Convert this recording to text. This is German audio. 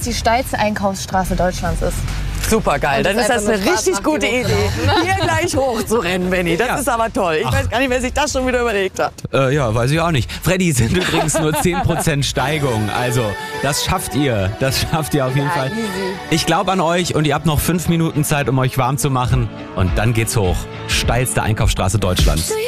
die steilste Einkaufsstraße Deutschlands ist. Super geil, dann ist das eine richtig gute Idee, hier gleich hoch zu rennen, Benni. Das ist aber toll. Ich weiß gar nicht, wer sich das schon wieder überlegt hat. Ja, weiß ich auch nicht. Freddy, sind übrigens nur 10% Steigung. Also, das schafft ihr. Das schafft ihr auf jeden Fall. Easy. Ich glaube an euch und ihr habt noch 5 Minuten Zeit, um euch warm zu machen. Und dann geht's hoch. Steilste Einkaufsstraße Deutschlands.